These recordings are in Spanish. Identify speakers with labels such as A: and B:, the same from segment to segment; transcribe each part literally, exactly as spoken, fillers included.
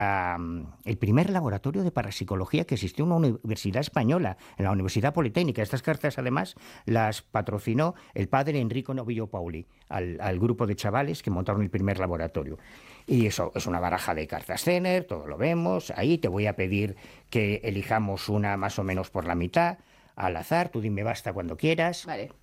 A: um, el primer laboratorio de parapsicología que existió en una universidad española, en la Universidad Politécnica. Estas cartas, además, las patrocinó el padre Enrico Novillo Pauli, al, al grupo de chavales que montaron el primer laboratorio. Y eso es una baraja de cartas Zener, todo lo vemos. Ahí te voy a pedir que elijamos una más o menos por la mitad, al azar, tú dime basta cuando quieras.
B: Vale.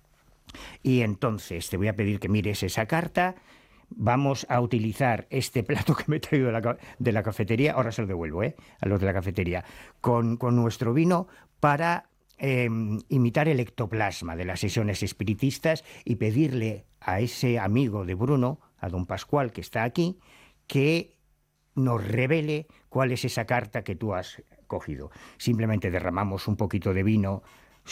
A: Y entonces te voy a pedir que mires esa carta. Vamos a utilizar este plato que me he traído de la, de la cafetería, ahora se lo devuelvo, ¿eh? A los de la cafetería, con, con nuestro vino para eh, imitar el ectoplasma de las sesiones espiritistas y pedirle a ese amigo de Bruno, a don Pascual, que está aquí, que nos revele cuál es esa carta que tú has cogido. Simplemente derramamos un poquito de vino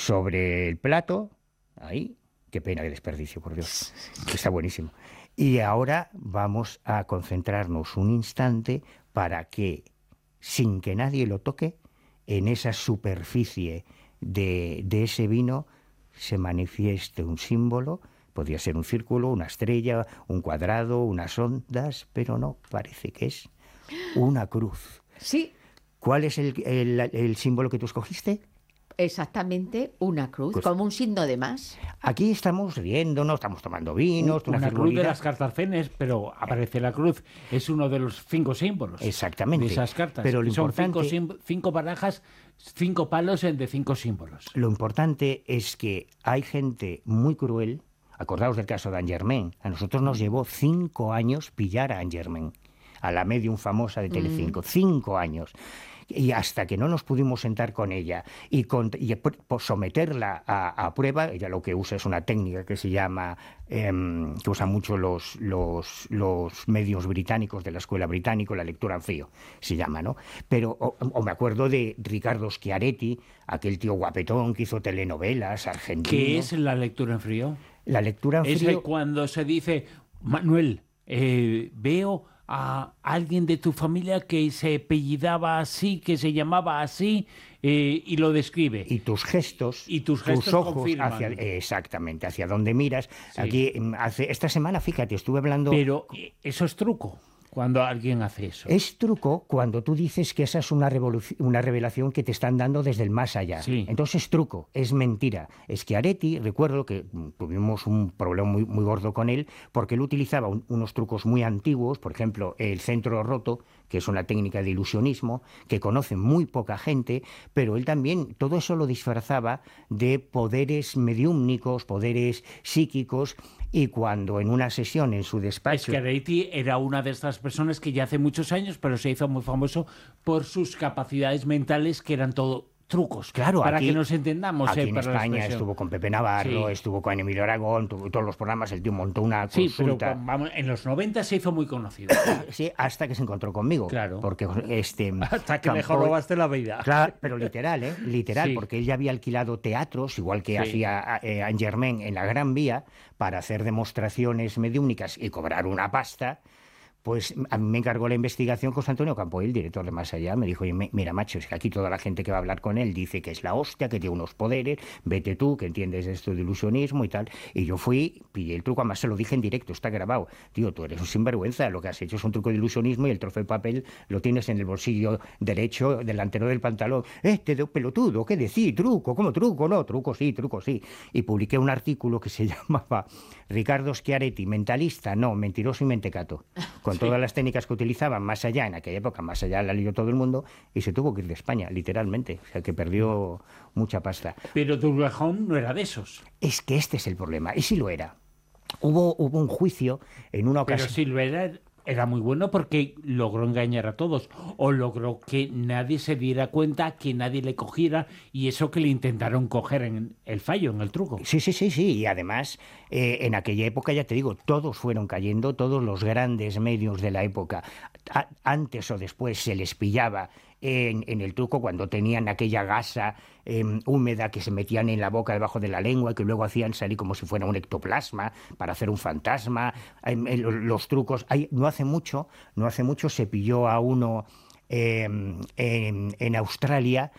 A: sobre el plato, ahí, qué pena, qué desperdicio, por Dios, está buenísimo. Y ahora vamos a concentrarnos un instante para que, sin que nadie lo toque, en esa superficie de, de ese vino se manifieste un símbolo. Podría ser un círculo, una estrella, un cuadrado, unas ondas, pero no, parece que es una cruz.
B: Sí.
A: ¿Cuál es el, el, el símbolo que tú escogiste?
B: Exactamente, una cruz,
A: Pues,
B: como un signo de más.
A: Aquí estamos riéndonos, estamos tomando vinos,
C: una,
A: una,
C: una cruz de las cartas Zener, pero aparece la cruz. Es uno de los cinco símbolos.
A: Exactamente.
C: De esas cartas.
A: Pero lo
C: Son
A: importante,
C: cinco, cinco barajas, cinco palos de cinco símbolos.
A: Lo importante es que hay gente muy cruel. Acordaos del caso de Angermain. A nosotros nos llevó cinco años pillar a Angermain, a la medium famosa de Telecinco. Mm. Cinco años. Y hasta que no nos pudimos sentar con ella y, con, y someterla a, a prueba, ella lo que usa es una técnica que se llama, eh, que usan mucho los, los, los medios británicos de la escuela británica, la lectura en frío, se llama, ¿no? Pero, o, o me acuerdo de Ricardo Schiaretti, aquel tío guapetón que hizo telenovelas argentino.
C: ¿Qué es la lectura en frío?
A: La lectura en
C: es
A: frío...
C: Es cuando se dice, Manuel, eh, veo a alguien de tu familia que se apellidaba así, que se llamaba así, eh, y lo describe.
A: Y tus gestos,
C: y tus, gestos
A: tus ojos,
C: confirman.
A: hacia, exactamente, hacia donde miras.
C: Sí.
A: Aquí, hace, esta semana, fíjate, estuve hablando...
C: Pero eso es truco. Cuando alguien hace eso.
A: Es truco cuando tú dices que esa es una, una revelación que te están dando desde el más allá.
C: Sí.
A: Entonces es truco, es mentira. Schiaretti, recuerdo que tuvimos un problema muy, muy gordo con él, porque él utilizaba un, unos trucos muy antiguos, por ejemplo, el centro roto, que es una técnica de ilusionismo, que conoce muy poca gente, pero él también todo eso lo disfrazaba de poderes mediúmnicos, poderes psíquicos. Y cuando en una sesión en su despacho...
C: Schiaretti era una de estas personas que ya hace muchos años, pero se hizo muy famoso por sus capacidades mentales, que eran todo trucos.
A: Claro,
C: para
A: aquí,
C: que nos entendamos.
A: Aquí
C: eh,
A: en
C: para
A: España estuvo con Pepe Navarro, sí. estuvo con Emilio Aragón, tuvo todos los programas, el tío montó una
C: sí,
A: consulta.
C: Pero vamos, en los noventa se hizo muy conocido.
A: Sí, hasta que se encontró conmigo.
C: Claro.
A: Porque este...
C: Hasta que
A: Campo...
C: mejor robaste la vida.
A: Claro, pero literal, ¿eh? Literal,
C: sí.
A: Porque él ya había alquilado teatros, igual que sí. hacía eh, Angermain en la Gran Vía, para hacer demostraciones mediúnicas y cobrar una pasta. Pues a mí me encargó la investigación José Antonio Campo, el director de Más Allá. Me dijo, mira, macho, es que aquí toda la gente que va a hablar con él dice que es la hostia, que tiene unos poderes, vete tú, que entiendes esto de ilusionismo y tal. Y yo fui, pillé el truco, además se lo dije en directo, está grabado. Tío, tú eres un sinvergüenza, lo que has hecho es un truco de ilusionismo y el trozo de papel lo tienes en el bolsillo derecho, delantero del pantalón. Este de pelotudo, ¿qué decir? Truco, ¿cómo truco? No, truco sí, truco sí. Y publiqué un artículo que se llamaba Ricardo Schiaretti, mentalista, no, mentiroso y mentecato. Con todas las técnicas que utilizaban Más Allá, en aquella época Más Allá la leyó todo el mundo y se tuvo que ir de España, literalmente, o sea que perdió mucha pasta.
C: Pero Durlejón no era de esos.
A: Es que este es el problema, y sí lo era. Hubo, hubo un juicio en una ocasión...
C: Pero sí lo era, era muy bueno porque logró engañar a todos, o logró que nadie se diera cuenta, que nadie le cogiera, y eso que le intentaron coger en el fallo, en el truco.
A: Sí, sí, sí, sí, y además eh, en aquella época, ya te digo, todos fueron cayendo, todos los grandes medios de la época, a, antes o después se les pillaba en, en el truco cuando tenían aquella gasa eh, húmeda que se metían en la boca debajo de la lengua y que luego hacían salir como si fuera un ectoplasma para hacer un fantasma. Eh, eh, los trucos, hay, no hace mucho, no hace mucho se pilló a uno eh, en, en Australia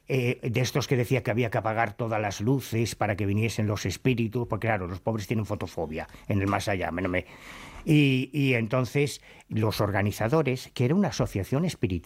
A: eh, de estos que decía que había que apagar todas las luces para que viniesen los espíritus, porque claro, los pobres tienen fotofobia en el más allá. No me... y, y entonces los organizadores, que era una asociación espiritista,